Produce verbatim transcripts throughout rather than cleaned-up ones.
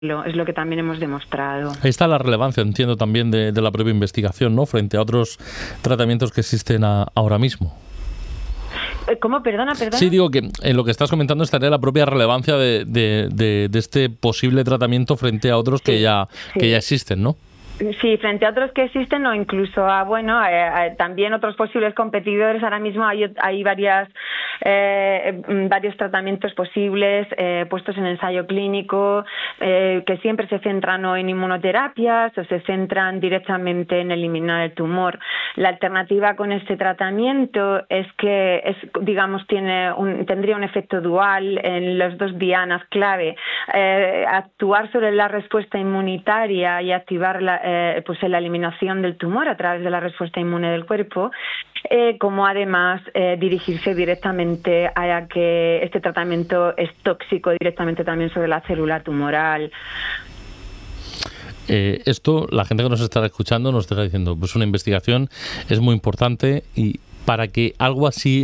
es lo que también hemos demostrado. Ahí está la relevancia, entiendo, también de, de la propia investigación, ¿no?, frente a otros tratamientos que existen a, ahora mismo. ¿Cómo? Perdona, perdona. Sí, digo que en lo que estás comentando estaría la propia relevancia de, de, de, de este posible tratamiento frente a otros sí, que ya sí. que ya existen, ¿no? Sí, frente a otros que existen o incluso a, bueno, a, a, también otros posibles competidores. Ahora mismo hay, hay varias, eh, varios tratamientos posibles eh, puestos en ensayo clínico eh, que siempre se centran o en inmunoterapias o se centran directamente en eliminar el tumor. La alternativa con este tratamiento es que, es, digamos, tiene un, tendría un efecto dual en las dos dianas clave, eh, actuar sobre la respuesta inmunitaria y activar la Eh, pues en la eliminación del tumor a través de la respuesta inmune del cuerpo, eh, como además eh, dirigirse directamente a que este tratamiento es tóxico directamente también sobre la célula tumoral. Eh, esto, la gente que nos está escuchando nos está diciendo, pues una investigación es muy importante y para que algo así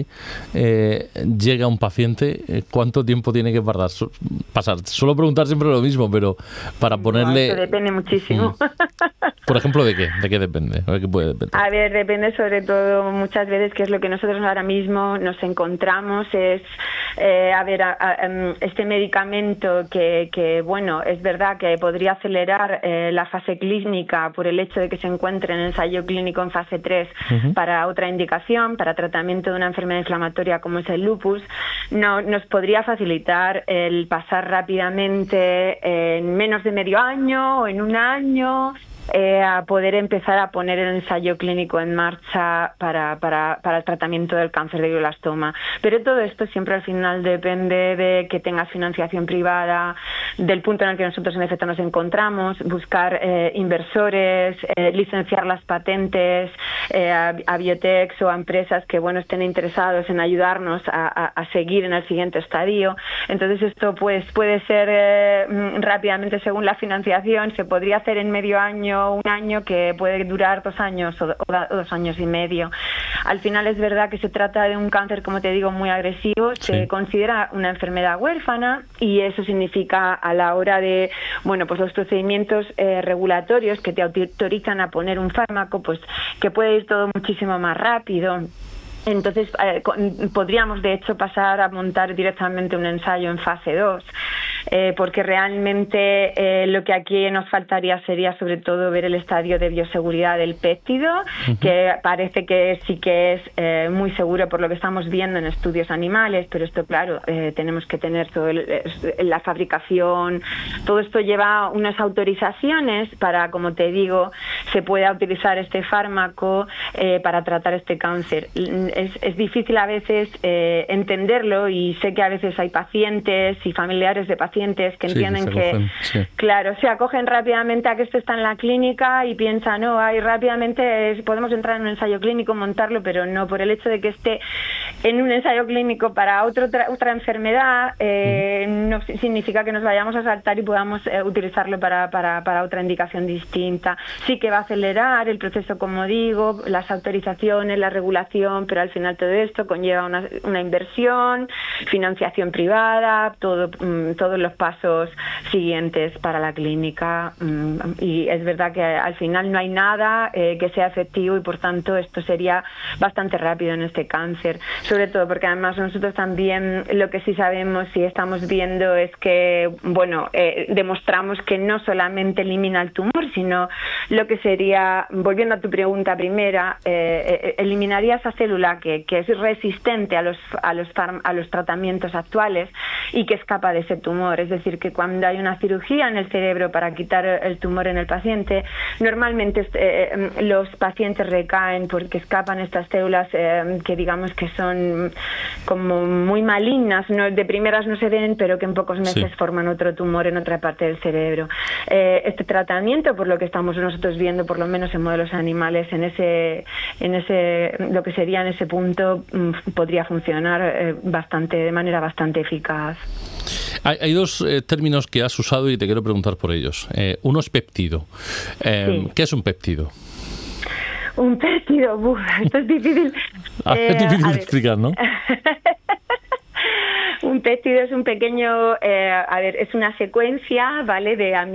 eh, llegue a un paciente, ¿cuánto tiempo tiene que pasar? pasar? Suelo preguntar siempre lo mismo, pero para ponerle... No, eso depende muchísimo. Por ejemplo, ¿de qué? ¿De qué depende? ¿De qué puede depender? A ver, depende sobre todo muchas veces que es lo que nosotros ahora mismo nos encontramos, es, eh, a ver, a, a, este medicamento que, que, bueno, es verdad que podría acelerar eh, la fase clínica por el hecho de que se encuentre en ensayo clínico en fase tres uh-huh. para otra indicación, para tratamiento de una enfermedad inflamatoria como es el lupus, no, nos podría facilitar el pasar rápidamente en menos de medio año o en un año eh, a poder empezar a poner el ensayo clínico en marcha para, para, para el tratamiento del cáncer de glioblastoma. Pero todo esto siempre al final depende de que tengas financiación privada, del punto en el que nosotros en efecto nos encontramos, buscar eh, inversores, eh, licenciar las patentes eh, a, a biotechs o a empresas que bueno estén interesados en ayudarnos a, a, a seguir en el siguiente estadio. Entonces esto pues puede ser eh, rápidamente según la financiación, se podría hacer en medio año, un año, que puede durar dos años o dos años y medio. Al final es verdad que se trata de un cáncer, como te digo, muy agresivo, sí. Se considera una enfermedad huérfana y eso significa a la hora de, bueno, pues los procedimientos eh, regulatorios que te autorizan a poner un fármaco, pues que puede ir todo muchísimo más rápido. Entonces, eh, podríamos, de hecho, pasar a montar directamente un ensayo en fase dos, eh, porque realmente eh, lo que aquí nos faltaría sería, sobre todo, ver el estadio de bioseguridad del péptido, uh-huh. que parece que sí que es eh, muy seguro por lo que estamos viendo en estudios animales, pero esto, claro, eh, tenemos que tener todo el, la fabricación, todo esto lleva unas autorizaciones para, como te digo, se pueda utilizar este fármaco eh, para tratar este cáncer. Es, es difícil a veces eh, entenderlo y sé que a veces hay pacientes y familiares de pacientes que sí, entienden se que, acogen, sí. claro, se acogen rápidamente a que esto está en la clínica y piensan, no, ahí rápidamente es, podemos entrar en un ensayo clínico, montarlo, pero no, por el hecho de que esté en un ensayo clínico para otro, otra, otra enfermedad, eh, mm. no significa que nos vayamos a saltar y podamos eh, utilizarlo para, para, para otra indicación distinta. Sí que va a acelerar el proceso, como digo, las autorizaciones, la regulación, pero al final todo esto conlleva una, una inversión, financiación privada, todo, mm, todos los pasos siguientes para la clínica mm, y es verdad que al final no hay nada eh, que sea efectivo y por tanto esto sería bastante rápido en este cáncer, sobre todo porque además nosotros también lo que sí sabemos y estamos viendo es que, bueno, eh, demostramos que no solamente elimina el tumor, sino lo que sería, volviendo a tu pregunta primera, eh, eh, eliminaría esa célula Que, que es resistente a los, a, los farm, a los tratamientos actuales y que escapa de ese tumor. Es decir, que cuando hay una cirugía en el cerebro para quitar el tumor en el paciente, normalmente eh, los pacientes recaen porque escapan estas células eh, que digamos que son como muy malignas, no, de primeras no se ven, pero que en pocos meses sí. forman otro tumor en otra parte del cerebro. Eh, este tratamiento, por lo que estamos nosotros viendo, por lo menos en modelos animales, en ese, en ese, lo que sería en ese punto podría funcionar eh, bastante de manera bastante eficaz. Hay, hay dos eh, términos que has usado y te quiero preguntar por ellos. Eh, uno es péptido. Eh, sí. ¿Qué es un péptido? Un péptido, uf, esto es difícil. ah, eh, es difícil de explicar, ¿no? Un péptido es un pequeño, eh, a ver, es una secuencia, ¿vale? De